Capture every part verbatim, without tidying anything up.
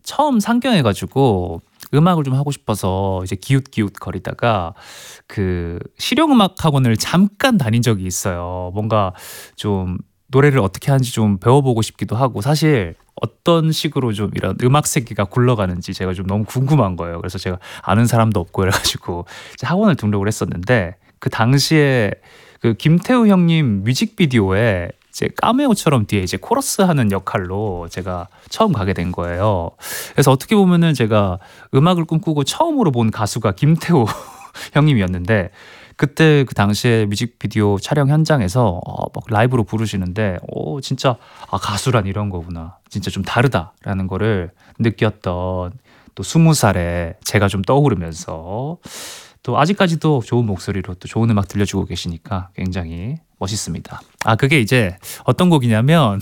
처음 상경해가지고 음악을 좀 하고 싶어서 이제 기웃기웃 거리다가 그 실용음악 학원을 잠깐 다닌 적이 있어요. 뭔가 좀 노래를 어떻게 하는지 좀 배워보고 싶기도 하고, 사실 어떤 식으로 좀 이런 음악 세계가 굴러가는지 제가 좀 너무 궁금한 거예요. 그래서 제가 아는 사람도 없고 이래가지고 이제 학원을 등록을 했었는데, 그 당시에 그 김태우 형님 뮤직비디오에 이제 카메오처럼 뒤에 이제 코러스 하는 역할로 제가 처음 가게 된 거예요. 그래서 어떻게 보면은 제가 음악을 꿈꾸고 처음으로 본 가수가 김태우 형님이었는데, 그때 그 당시에 뮤직비디오 촬영 현장에서 어, 막 라이브로 부르시는데 오, 진짜 아, 가수란 이런 거구나, 진짜 좀 다르다라는 거를 느꼈던 또 스무 살에 제가 좀 떠오르면서, 또 아직까지도 좋은 목소리로 또 좋은 음악 들려주고 계시니까 굉장히 멋있습니다. 아, 그게 이제 어떤 곡이냐면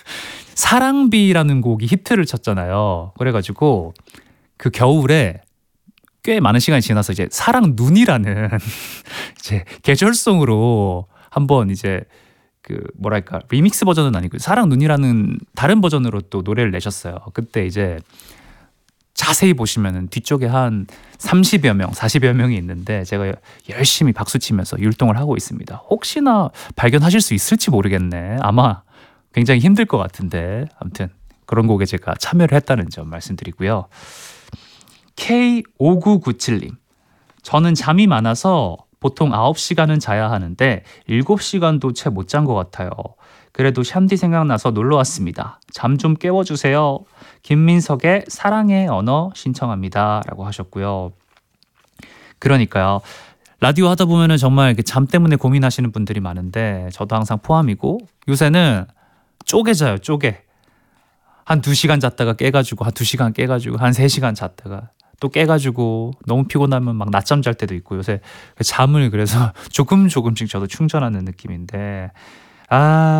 사랑비라는 곡이 히트를 쳤잖아요. 그래가지고 그 겨울에 꽤 많은 시간이 지나서 이제 사랑 눈이라는 이제 계절송으로 한번 이제 그 뭐랄까 리믹스 버전은 아니고 사랑 눈이라는 다른 버전으로 또 노래를 내셨어요. 그때 이제 자세히 보시면은 뒤쪽에 한 삼십여 명, 사십여 명이 있는데 제가 열심히 박수 치면서 율동을 하고 있습니다. 혹시나 발견하실 수 있을지 모르겠네. 아마 굉장히 힘들 것 같은데, 아무튼 그런 곡에 제가 참여를 했다는 점 말씀드리고요. 케이 오구구칠 님, 저는 잠이 많아서 보통 아홉 시간은 자야 하는데 일곱 시간도 채 못 잔 것 같아요. 그래도 샨디 생각나서 놀러 왔습니다. 잠 좀 깨워주세요. 김민석의 사랑의 언어 신청합니다 라고 하셨고요. 그러니까요, 라디오 하다 보면은 정말 잠 때문에 고민하시는 분들이 많은데 저도 항상 포함이고, 요새는 쪼개 자요. 쪼개. 한 두 시간 잤다가 깨가지고 한 두 시간 깨가지고 한 세 시간 잤다가 또 깨가지고 너무 피곤하면 막 낮잠 잘 때도 있고, 요새 잠을 그래서 조금 조금씩 저도 충전하는 느낌인데, 아